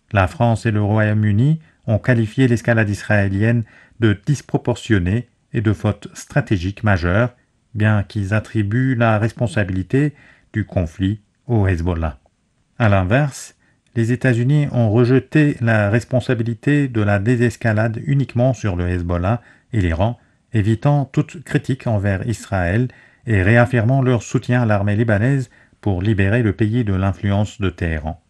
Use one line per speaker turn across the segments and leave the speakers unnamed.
La France et le Royaume-Uni ont qualifié l'escalade israélienne de disproportionnée et de faute stratégique majeure, bien qu'ils attribuent la responsabilité du conflit au Hezbollah. À l'inverse, les États-Unis ont rejeté la responsabilité de la désescalade uniquement sur le Hezbollah et l'Iran, évitant toute critique envers Israël et réaffirmant leur soutien à l'armée libanaise pour libérer le pays de l'influence de Téhéran.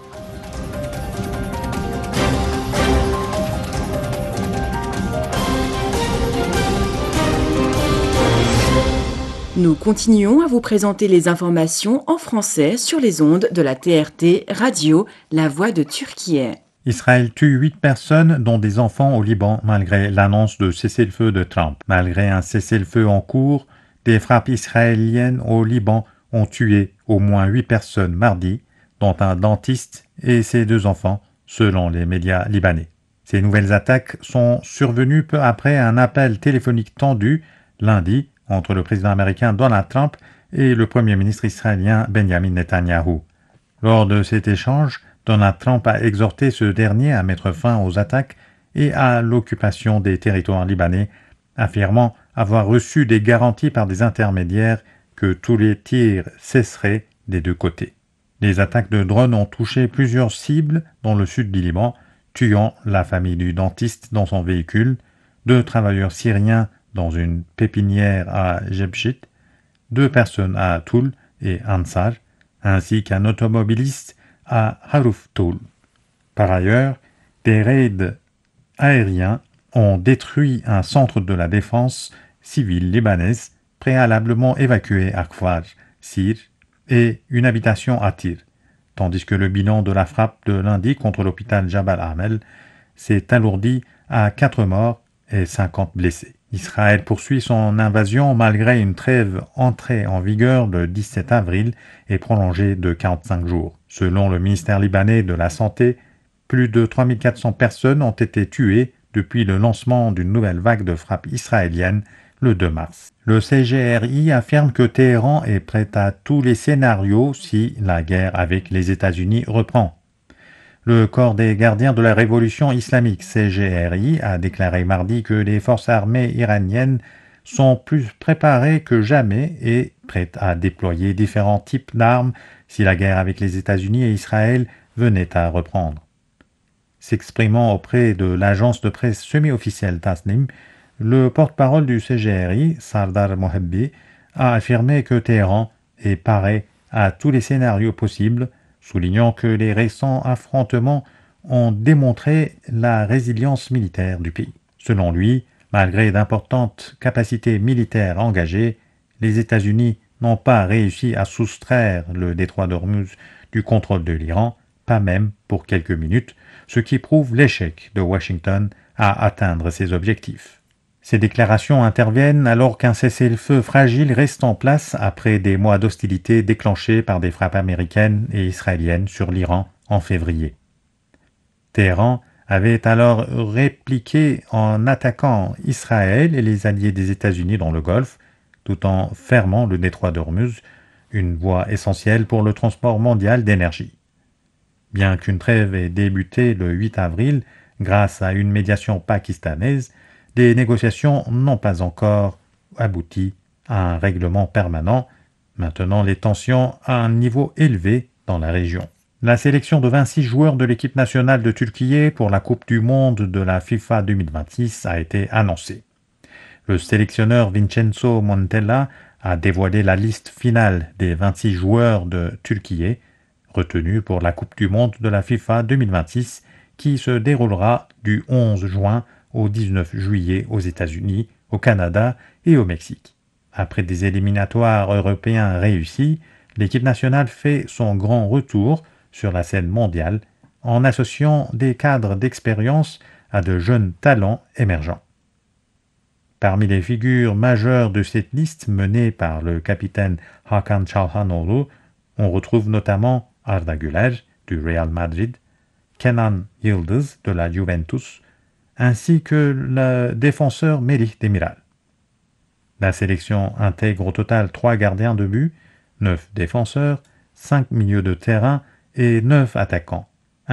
Nous continuons à vous présenter les informations en français sur les ondes de la TRT Radio, La Voix de Turquie.
Israël tue 8 personnes, dont des enfants au Liban, malgré l'annonce de cessez-le-feu de Trump. Malgré un cessez-le-feu en cours, des frappes israéliennes au Liban ont tué au moins 8 personnes mardi, dont un dentiste et ses 2 enfants, selon les médias libanais. Ces nouvelles attaques sont survenues peu après un appel téléphonique tendu, lundi, entre le président américain Donald Trump et le premier ministre israélien Benjamin Netanyahou. Lors de cet échange, Donald Trump a exhorté ce dernier à mettre fin aux attaques et à l'occupation des territoires libanais, affirmant avoir reçu des garanties par des intermédiaires que tous les tirs cesseraient des 2 côtés. Les attaques de drones ont touché plusieurs cibles dans le sud du Liban, tuant la famille du dentiste dans son véhicule, 2 travailleurs syriens dans une pépinière à Jebchit, 2 personnes à Toul et Ansar, ainsi qu'un automobiliste à Harouf Toul. Par ailleurs, des raids aériens ont détruit un centre de la défense civile libanaise préalablement évacué à Kfar, Sir, et une habitation à Tyr, tandis que le bilan de la frappe de lundi contre l'hôpital Jabal Amel s'est alourdi à 4 morts et 50 blessés. Israël poursuit son invasion malgré une trêve entrée en vigueur le 17 avril et prolongée de 45 jours. Selon le ministère libanais de la Santé, plus de 3400 personnes ont été tuées depuis le lancement d'une nouvelle vague de frappes israéliennes le 2 mars. Le CGRI affirme que Téhéran est prêt à tous les scénarios si la guerre avec les États-Unis reprend. Le corps des gardiens de la révolution islamique CGRI a déclaré mardi que les forces armées iraniennes sont plus préparées que jamais et prêtes à déployer différents types d'armes si la guerre avec les États-Unis et Israël venait à reprendre. S'exprimant auprès de l'agence de presse semi-officielle Tasnim, le porte-parole du CGRI, Sardar Mohabbi, a affirmé que Téhéran est paré à tous les scénarios possibles, soulignant que les récents affrontements ont démontré la résilience militaire du pays. Selon lui, malgré d'importantes capacités militaires engagées, les États-Unis n'ont pas réussi à soustraire le détroit d'Ormuz du contrôle de l'Iran, pas même pour quelques minutes, ce qui prouve l'échec de Washington à atteindre ses objectifs. Ces déclarations interviennent alors qu'un cessez-le-feu fragile reste en place après des mois d'hostilité déclenchés par des frappes américaines et israéliennes sur l'Iran en février. Téhéran avait alors répliqué en attaquant Israël et les alliés des États-Unis dans le Golfe, tout en fermant le détroit d'Ormuz, une voie essentielle pour le transport mondial d'énergie. Bien qu'une trêve ait débuté le 8 avril grâce à une médiation pakistanaise, des négociations n'ont pas encore abouti à un règlement permanent, maintenant les tensions à un niveau élevé dans la région. La sélection de 26 joueurs de l'équipe nationale de Turquie pour la Coupe du Monde de la FIFA 2026 a été annoncée. Le sélectionneur Vincenzo Montella a dévoilé la liste finale des 26 joueurs de Turquie retenus pour la Coupe du Monde de la FIFA 2026 qui se déroulera du 11 juin au 19 juillet aux États-Unis, au Canada et au Mexique. Après des éliminatoires européens réussis, l'équipe nationale fait son grand retour sur la scène mondiale en associant des cadres d'expérience à de jeunes talents émergents. Parmi les figures majeures de cette liste menée par le capitaine Hakan Çalhanoğlu, on retrouve notamment Arda Güler du Real Madrid, Kenan Yıldız de la Juventus, ainsi que le défenseur Melih Demiral. La sélection intègre au total 3 gardiens de but, 9 défenseurs, 5 milieux de terrain et 9 attaquants.